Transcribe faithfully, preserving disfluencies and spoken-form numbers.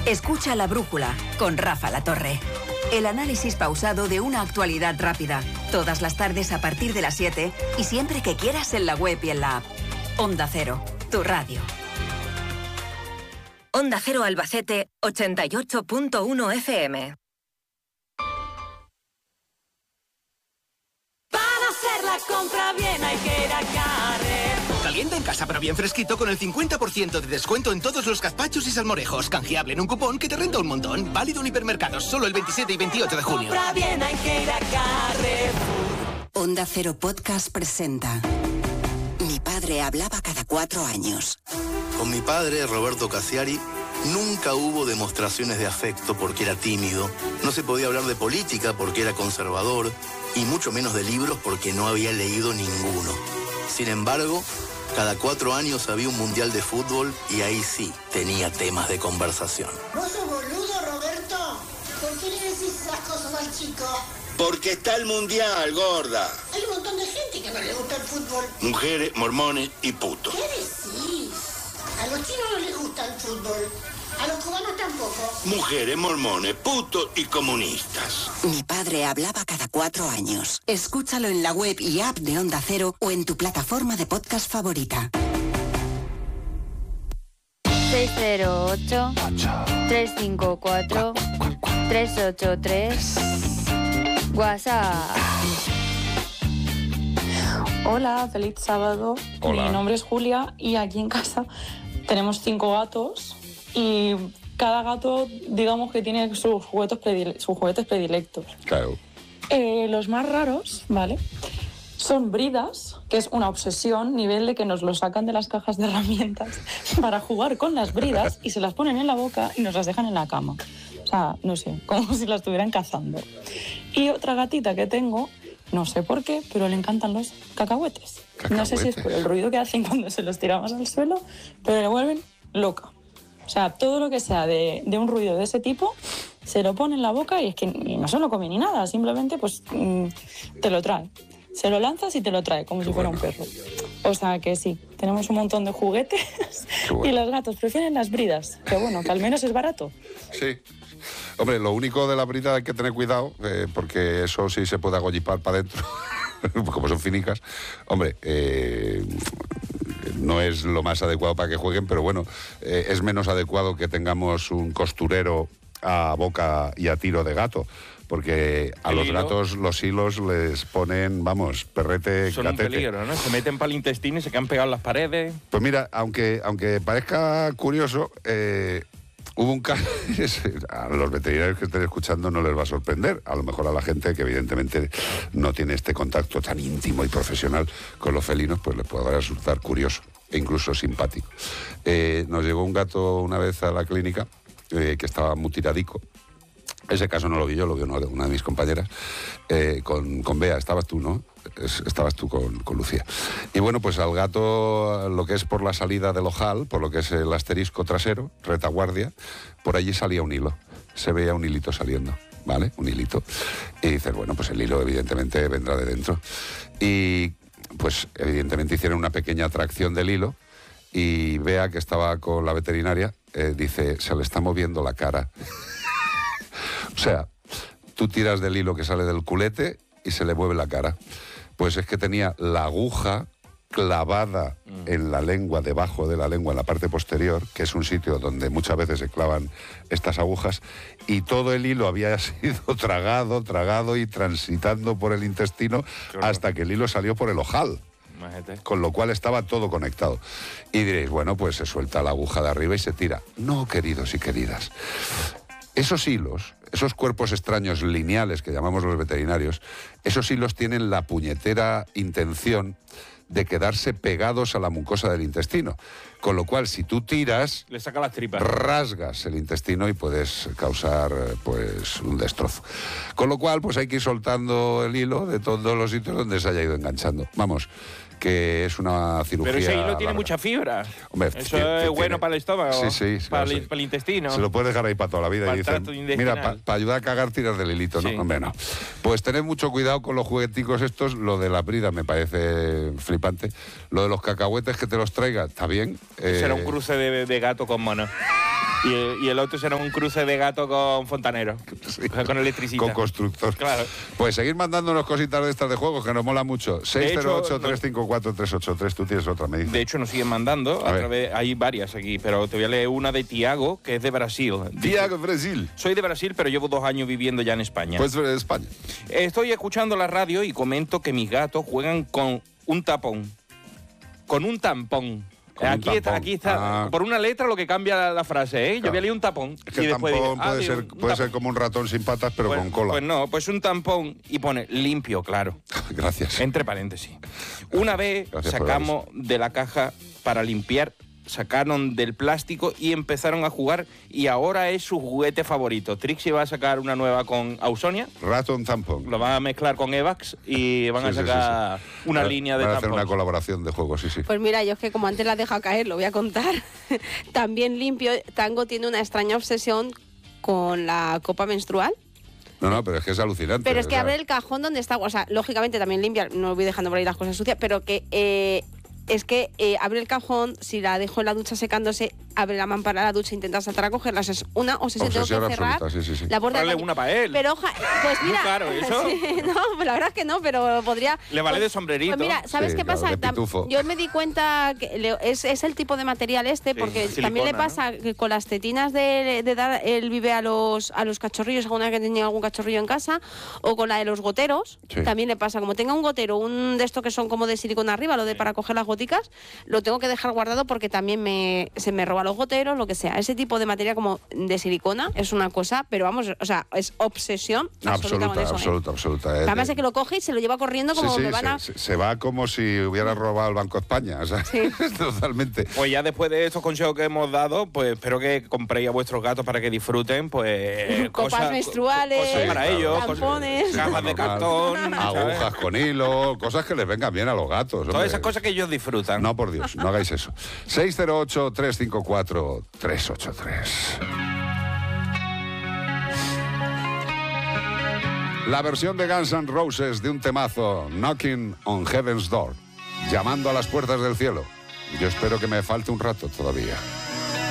Escucha La Brújula con Rafa La Torre. El análisis pausado de una actualidad rápida. Todas las tardes a partir de las siete y siempre que quieras en la web y en la app. Onda Cero, tu radio. Onda Cero Albacete, ochenta y ocho punto uno F M. Para hacer la compra bien hay que ir a Carrefour. Calienta en casa pero bien fresquito con el cincuenta por ciento de descuento en todos los gazpachos y salmorejos. Canjeable en un cupón que te renta un montón. Válido en hipermercados solo el veintisiete y veintiocho de junio. Compra bien hay que ir a Carrefour. Onda Cero Podcast presenta Mi padre hablaba cada cuatro años. Con mi padre, Roberto Cassiari, nunca hubo demostraciones de afecto porque era tímido, no se podía hablar de política porque era conservador, y mucho menos de libros porque no había leído ninguno. Sin embargo, cada cuatro años había un mundial de fútbol y ahí sí tenía temas de conversación. ¿Vos sos boludo, Roberto? ¿Por qué le decís esas cosas al chico? Porque está el mundial, gorda. Hay un montón de gente que no le gusta el fútbol. Mujeres, mormones y putos. ¿Qué decís? A los chinos no les gusta el fútbol. A los cubanos tampoco. Mujeres, mormones, putos y comunistas. Mi padre hablaba cada cuatro años. Escúchalo en la web y app de Onda Cero o en tu plataforma de podcast favorita. seis cero ocho, tres cinco cuatro, tres ocho tres. WhatsApp. Hola, feliz sábado. Hola. Mi nombre es Julia y aquí en casa tenemos cinco gatos y cada gato, digamos que tiene sus juguetes, predile- sus juguetes predilectos. Claro. Eh, los más raros, ¿vale? Son bridas, que es una obsesión, nivel de que nos lo sacan de las cajas de herramientas para jugar con las bridas y se las ponen en la boca y nos las dejan en la cama. O sea, no sé, como si las estuvieran cazando. Y otra gatita que tengo, no sé por qué, pero le encantan los cacahuetes. ¿Cacahuetes? No sé si es por el ruido que hacen cuando se los tiramos al suelo, pero le vuelven loca. O sea, todo lo que sea de, de un ruido de ese tipo, se lo pone en la boca y es que y no se lo come ni nada, simplemente pues mmm, te lo trae. Se lo lanzas y te lo trae, como Qué si fuera bueno. un perro. O sea que sí, tenemos un montón de juguetes Qué bueno. y los gatos prefieren las bridas, que bueno, que al menos es barato. Sí. Hombre, lo único de la brida hay que tener cuidado, eh, porque eso sí se puede agollipar para adentro, como son finicas. Hombre, eh, no es lo más adecuado para que jueguen, pero bueno, eh, es menos adecuado que tengamos un costurero a boca y a tiro de gato. Porque a El los hilo. gatos los hilos les ponen, vamos, perrete, Son catete. un peligro, ¿no? Se meten para el intestino y se quedan pegados en las paredes. Pues mira, aunque, aunque parezca curioso, eh, hubo un caso, a los veterinarios que estén escuchando no les va a sorprender, a lo mejor a la gente que evidentemente no tiene este contacto tan íntimo y profesional con los felinos, pues les puede resultar curioso e incluso simpático. Eh, nos llegó un gato una vez a la clínica eh, que estaba muy tiradico. Ese caso no lo vi yo, lo vio una, una de mis compañeras, eh, con, con Bea, estabas tú, ¿no? Es- estabas tú con, con Lucía. Y bueno, pues al gato, lo que es por la salida del ojal, por lo que es el asterisco trasero, retaguardia, por allí salía un hilo, se veía un hilito saliendo, ¿vale? Un hilito. Y dices, bueno, pues el hilo evidentemente vendrá de dentro. Y pues evidentemente hicieron una pequeña atracción del hilo y Bea, que estaba con la veterinaria, eh, dice, se le está moviendo la cara. O sea, tú tiras del hilo que sale del culete y se le mueve la cara. Pues es que tenía la aguja clavada en la lengua, debajo de la lengua, en la parte posterior, que es un sitio donde muchas veces se clavan estas agujas, y todo el hilo había sido tragado, tragado y transitando por el intestino hasta que el hilo salió por el ojal. Imagínate. Con lo cual estaba todo conectado. Y diréis, bueno, pues se suelta la aguja de arriba y se tira. No, queridos y queridas. Esos hilos, esos cuerpos extraños lineales que llamamos los veterinarios, esos hilos tienen la puñetera intención de quedarse pegados a la mucosa del intestino. Con lo cual, si tú tiras, Le saca las tripas. rasgas el intestino y puedes causar eh, pues un destrozo. Con lo cual, pues hay que ir soltando el hilo de todos los sitios donde se haya ido enganchando. Vamos, que es una cirugía. Pero ese hilo tiene larga. mucha fibra. Hombre, Eso tiene- es bueno tiene- para el estómago. Sí, sí, sí, para, sí. el, para el intestino. Se lo puedes dejar ahí para toda la vida. Para Y el dicen, tracto intestinal. mira, para ayudar a cagar tiras del hilito, ¿no? Sí. Hombre, no. Pues tened mucho cuidado con los jugueticos estos. Lo de la brida me parece flipante. Lo de los cacahuetes que te los traiga, está bien. Será un Eh, cruce de, de gato con mono. Y el, y el otro será un cruce de gato con fontanero, Sí. con electricista. Con constructor. Claro. Pues seguir mandándonos cositas de estas de juegos que nos mola mucho. seis cero ocho, tres cinco cuatro, tres ocho tres. Tú tienes otra, me dices. De hecho, nos siguen mandando. A A ver. través, hay varias aquí, pero te voy a leer una de Tiago, que es de Brasil. Tiago, Brasil. Soy de Brasil, pero llevo dos años viviendo ya en España. Pues de España. Estoy escuchando la radio y comento que mis gatos juegan con un tapón. Con un tampón. Con un Aquí está, tampón. aquí está. Ah. Por una letra lo que cambia la, la frase, ¿eh? Yo Claro. voy a leer un tapón. Es que el después tampón digo, ah, puede, digo, ser, un puede tapón. ser como un ratón sin patas, pero Pues- con cola. Pues no, pues un tampón y pone limpio, claro. Gracias. Entre paréntesis. Una vez Gracias por sacamos de la caja para limpiar, sacaron del plástico y empezaron a jugar y ahora es su juguete favorito. Trixie va a sacar una nueva con Ausonia, Ratón tampón. lo van a mezclar con Evax y van Sí, a sí, sí, sacar sí. una Van- línea de van a hacer una tampones. colaboración de juegos, sí, sí. Pues mira, yo es que como antes la he dejado caer, lo voy a contar. También limpio, Tango tiene una extraña obsesión con la copa menstrual. No, no, pero es que es alucinante. Pero es o que sea, abre el cajón donde está, o sea, lógicamente también limpia, no voy dejando por ahí las cosas sucias, pero que eh, es que eh, abre el cajón, si la dejo en la ducha secándose, abre la mampara de la ducha, intenta saltar a cogerla, es una obsesión, tengo Obsesión que cerrar absoluta, sí, sí, sí. la puerta del Dale baño. una para él. Pero oja, pues mira, claro, ¿eso? sí, no, la verdad es que no, pero podría. Le vale pues- de sombrerito. Pues mira, ¿sabes Sí, qué claro, pasa? de Tam- pitufo. Yo me di cuenta que le- es, es el tipo de material este, Sí, porque silicona, también le ¿no? pasa que con las tetinas de, de dar el bibe a los a los cachorrillos, alguna que tenía algún cachorrillo en casa, o con la de los goteros, Sí. también le pasa. Como tenga un gotero, un de estos que son como de silicona arriba, lo de para coger las goticas, lo tengo que dejar guardado porque también me, se me roba los goteros, lo que sea. Ese tipo de materia como de silicona es una cosa, pero vamos, o sea, es obsesión absoluta, con absoluta, eso, ¿eh? absoluta, absoluta. eh. Además es que lo coge y se lo lleva corriendo como Sí, sí, me van a... se, se- se va como si hubiera robado el Banco de España. O sea, totalmente. Pues ya después de estos consejos que hemos dado, pues espero que compréis a vuestros gatos para que disfruten, pues... Copas cosas- menstruales, cosas para claro, ellos, tampones. cosas- cajas de cartón, Agujas ¿sabes? con hilo, cosas que les vengan bien a los gatos. Todas hombre. esas cosas que ellos disfrutan. No, por Dios, no hagáis eso. seis cero ocho, tres cinco cuatro, tres ocho tres. La versión de Guns N' Roses de un temazo, Knocking on Heaven's Door, llamando a las puertas del cielo. Yo espero que me falte un rato todavía.